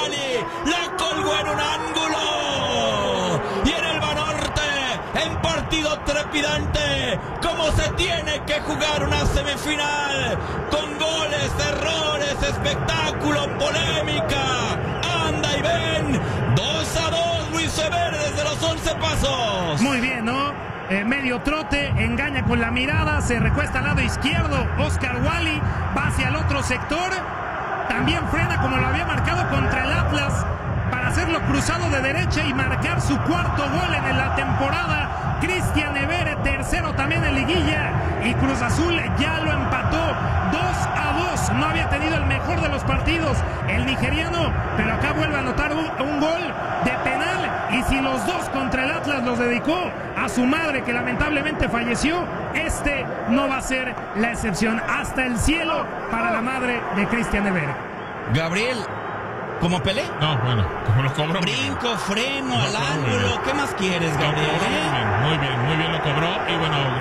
Wally, la colgó en un ángulo. Y en el Banorte, en partido trepidante, como se tiene que jugar una semifinal, con goles, errores, espectáculo, polémica. Anda y ven, 2-2, Luis Eber desde los 11 pasos. Muy bien, ¿no? Medio trote, engaña con la mirada, se recuesta al lado izquierdo, Oscar Wally va hacia el otro sector, también frena como lo había marcado contra el Atlas para hacerlo cruzado de derecha y marcar su cuarto gol en la temporada. Cristian Eber, tercero también en liguilla, y Cruz Azul ya lo empató 2-2. No había tenido el mejor de los partidos el nigeriano, pero acá vuelve a anotar un gol de penal, y si los dos contra el Atlas los dedicó a su madre, que lamentablemente falleció, este no va a ser la excepción. Hasta el cielo para la madre de Cristian Eber. Gabriel, ¿como Pelé? No, bueno, como lo cobró. Brinco, freno, al ángulo. ¿Qué más quieres, Gabriel? Muy bien lo cobró. Y bueno,